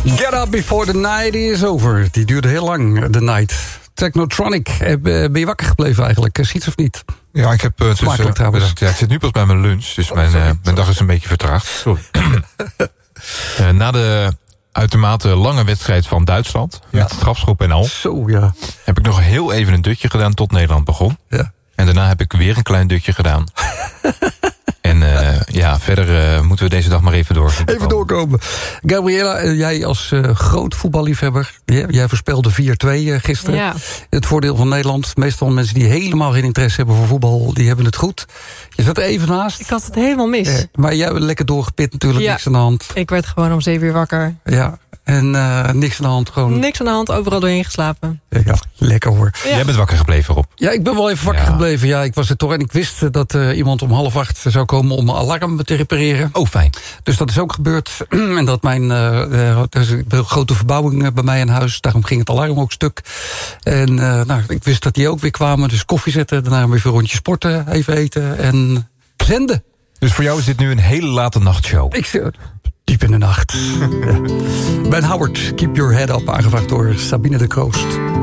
Get up before the night is over. Die duurde heel lang, de night. Technotronic. Ben je wakker gebleven eigenlijk? Schiets of niet? Ja, ik heb Smakelijk trouwens. Ja, ik zit nu pas bij mijn lunch, dus mijn dag is een beetje vertraagd. Sorry. Na de uitermate lange wedstrijd van Duitsland, met strafschop en al, Zo, ja. heb ik nog heel even een dutje gedaan tot Nederland begon. Ja. En daarna heb ik weer een klein dutje gedaan. En verder moeten we deze dag maar even door. Even doorkomen. Gabriella, jij als groot voetballiefhebber, jij voorspelde 4-2 gisteren. Ja. Het voordeel van Nederland, meestal mensen die helemaal geen interesse hebben voor voetbal, die hebben het goed. Je zat er even naast. Ik had het helemaal mis. Maar jij bent lekker doorgepit natuurlijk, Ja. niks aan de hand. Ik werd gewoon om 7 uur wakker. Ja, en niks aan de hand, gewoon. Niks aan de hand, overal doorheen geslapen. Ja, lekker hoor. Ja. Jij bent wakker gebleven, Rob. Ja, ik ben wel even wakker gebleven. Ja, ik was er toch en ik wist dat iemand om 7:30 zou komen om mijn alarm te repareren. Oh, fijn. Dus dat is ook gebeurd. En dat er is een grote verbouwing bij mij in huis. Daarom ging het alarm ook stuk. En ik wist dat die ook weer kwamen. Dus koffie zetten, daarna weer een rondje sporten, even eten en zenden. Dus voor jou is dit nu een hele late nachtshow. Ik zit diep in de nacht. Ja. Ben Howard, Keep Your Head Up, aangevraagd door Sabine de Kroost.